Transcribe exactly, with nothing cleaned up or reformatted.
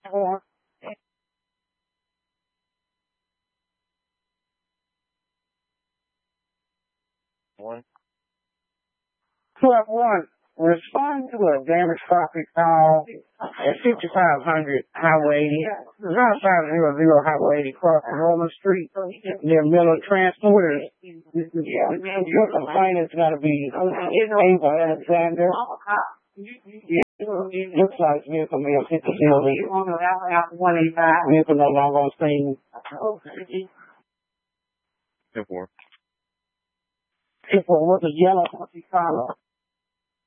Four. One. twelve one. Respond to a damaged property call at fifty-five hundred Highway eighty. Southside zero zero Highway eighty, crossing Roman Street near Miller Transporters. Yeah, your complainant's got to be Ava Alexander. It looks like vehicle may have hit the building. one eighty-five. Vehicle no longer on scene. ten four. ten four was a yellow color.